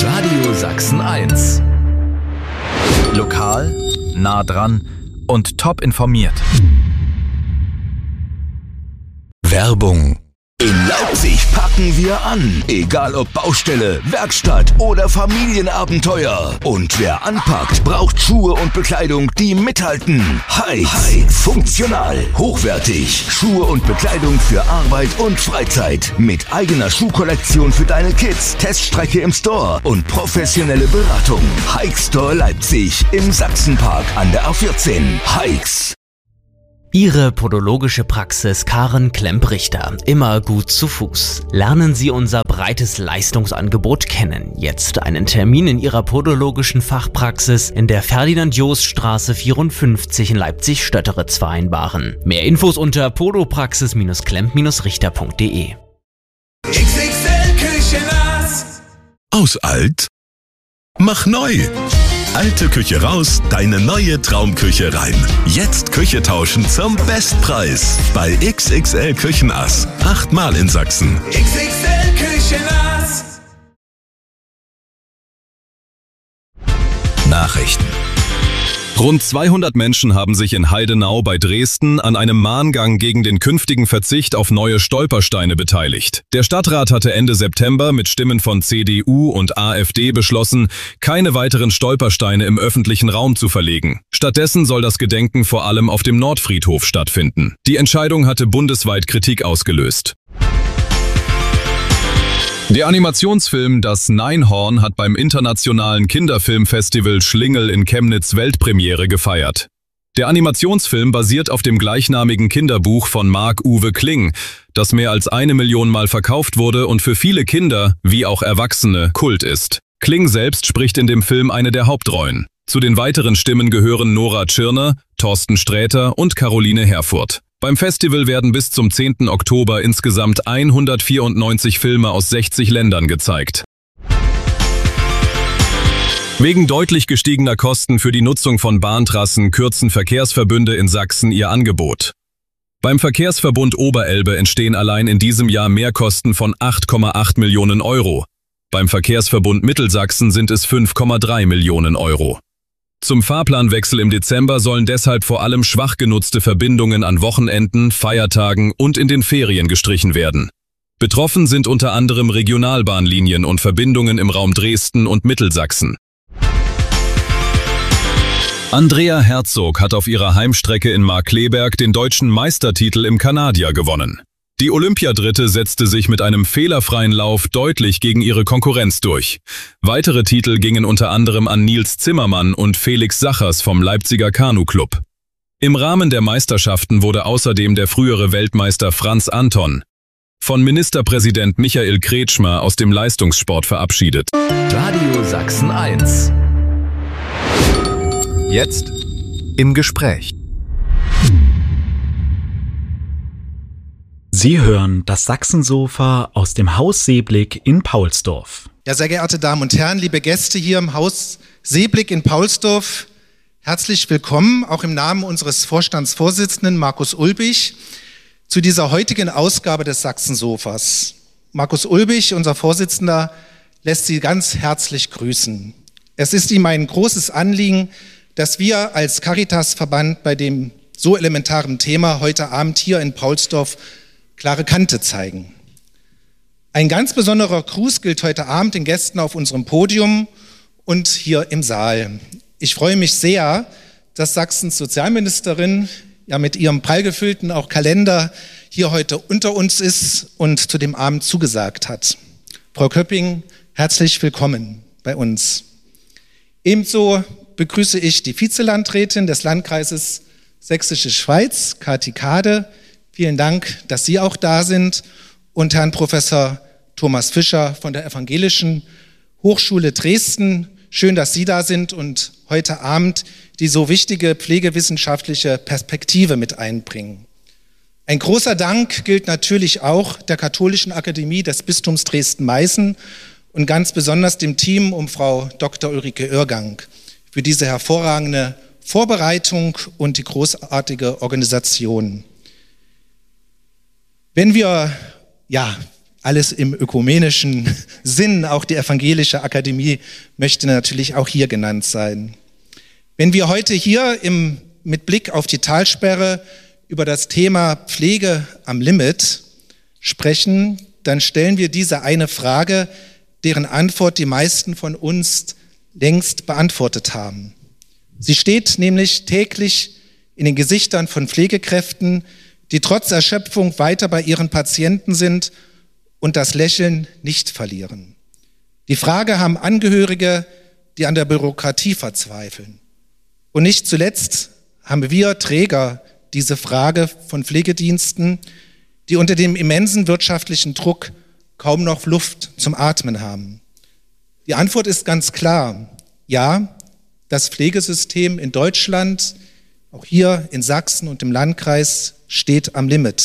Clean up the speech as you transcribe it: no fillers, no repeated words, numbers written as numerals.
Radio Sachsen 1. Lokal, nah dran und top informiert. Werbung. In Leipzig packen wir an. Egal ob Baustelle, Werkstatt oder Familienabenteuer. Und wer anpackt, braucht Schuhe und Bekleidung, die mithalten. Heights. Funktional, hochwertig. Schuhe und Bekleidung für Arbeit und Freizeit. Mit eigener Schuhkollektion für deine Kids, Teststrecke im Store und professionelle Beratung. Hikes Store Leipzig im Sachsenpark an der A14. Hikes. Ihre podologische Praxis Karen Klemp-Richter. Immer gut zu Fuß. Lernen Sie unser breites Leistungsangebot kennen. Jetzt einen Termin in Ihrer podologischen Fachpraxis in der Ferdinand-Jost-Straße 54 in Leipzig-Stötteritz vereinbaren. Mehr Infos unter podopraxis-klemp-richter.de. XXL Küchenass. Aus alt? Mach neu! Alte Küche raus, deine neue Traumküche rein. Jetzt Küche tauschen zum Bestpreis. Bei XXL Küchenass. 8-mal in Sachsen. XXL Küchenass. Nachrichten. Rund 200 Menschen haben sich in Heidenau bei Dresden an einem Mahngang gegen den künftigen Verzicht auf neue Stolpersteine beteiligt. Der Stadtrat hatte Ende September mit Stimmen von CDU und AfD beschlossen, keine weiteren Stolpersteine im öffentlichen Raum zu verlegen. Stattdessen soll das Gedenken vor allem auf dem Nordfriedhof stattfinden. Die Entscheidung hatte bundesweit Kritik ausgelöst. Der Animationsfilm Das Neinhorn hat beim internationalen Kinderfilmfestival Schlingel in Chemnitz Weltpremiere gefeiert. Der Animationsfilm basiert auf dem gleichnamigen Kinderbuch von Marc-Uwe Kling, das mehr als 1 Million Mal verkauft wurde und für viele Kinder, wie auch Erwachsene, Kult ist. Kling selbst spricht in dem Film eine der Hauptrollen. Zu den weiteren Stimmen gehören Nora Tschirner, Thorsten Sträter und Caroline Herfurth. Beim Festival werden bis zum 10. Oktober insgesamt 194 Filme aus 60 Ländern gezeigt. Wegen deutlich gestiegener Kosten für die Nutzung von Bahntrassen kürzen Verkehrsverbünde in Sachsen ihr Angebot. Beim Verkehrsverbund Oberelbe entstehen allein in diesem Jahr Mehrkosten von 8,8 Millionen Euro. Beim Verkehrsverbund Mittelsachsen sind es 5,3 Millionen Euro. Zum Fahrplanwechsel im Dezember sollen deshalb vor allem schwach genutzte Verbindungen an Wochenenden, Feiertagen und in den Ferien gestrichen werden. Betroffen sind unter anderem Regionalbahnlinien und Verbindungen im Raum Dresden und Mittelsachsen. Andrea Herzog hat auf ihrer Heimstrecke in Markkleeberg den deutschen Meistertitel im Kanadier gewonnen. Die Olympiadritte setzte sich mit einem fehlerfreien Lauf deutlich gegen ihre Konkurrenz durch. Weitere Titel gingen unter anderem an Nils Zimmermann und Felix Sachers vom Leipziger Kanu-Club. Im Rahmen der Meisterschaften wurde außerdem der frühere Weltmeister Franz Anton von Ministerpräsident Michael Kretschmer aus dem Leistungssport verabschiedet. Radio Sachsen 1. Jetzt im Gespräch. Sie hören das Sachsensofa aus dem Haus Seeblick in Paulsdorf. Ja, sehr geehrte Damen und Herren, liebe Gäste hier im Haus Seeblick in Paulsdorf, herzlich willkommen, auch im Namen unseres Vorstandsvorsitzenden Markus Ulbich, zu dieser heutigen Ausgabe des Sachsensofas. Markus Ulbich, unser Vorsitzender, lässt Sie ganz herzlich grüßen. Es ist ihm ein großes Anliegen, dass wir als Caritas-Verband bei dem so elementaren Thema heute Abend hier in Paulsdorf klare Kante zeigen. Ein ganz besonderer Gruß gilt heute Abend den Gästen auf unserem Podium und hier im Saal. Ich freue mich sehr, dass Sachsens Sozialministerin ja mit ihrem prall gefüllten auch Kalender hier heute unter uns ist und zu dem Abend zugesagt hat. Frau Köpping, herzlich willkommen bei uns. Ebenso begrüße ich die Vizelandrätin des Landkreises Sächsische Schweiz, Kathi Kade. Vielen Dank, dass Sie auch da sind. Und Herrn Professor Thomas Fischer von der Evangelischen Hochschule Dresden. Schön, dass Sie da sind und heute Abend die so wichtige pflegewissenschaftliche Perspektive mit einbringen. Ein großer Dank gilt natürlich auch der Katholischen Akademie des Bistums Dresden-Meißen und ganz besonders dem Team um Frau Dr. Ulrike Oergang für diese hervorragende Vorbereitung und die großartige Organisation. Wenn wir alles im ökumenischen Sinn. Auch die Evangelische Akademie möchte natürlich auch hier genannt sein. Wenn wir heute hier mit Blick auf die Talsperre über das Thema Pflege am Limit sprechen, dann stellen wir diese eine Frage, deren Antwort die meisten von uns längst beantwortet haben. Sie steht nämlich täglich in den Gesichtern von Pflegekräften, die trotz Erschöpfung weiter bei ihren Patienten sind und das Lächeln nicht verlieren. Die Frage haben Angehörige, die an der Bürokratie verzweifeln. Und nicht zuletzt haben wir Träger diese Frage von Pflegediensten, die unter dem immensen wirtschaftlichen Druck kaum noch Luft zum Atmen haben. Die Antwort ist ganz klar. Ja, das Pflegesystem in Deutschland, auch hier in Sachsen und im Landkreis, steht am Limit.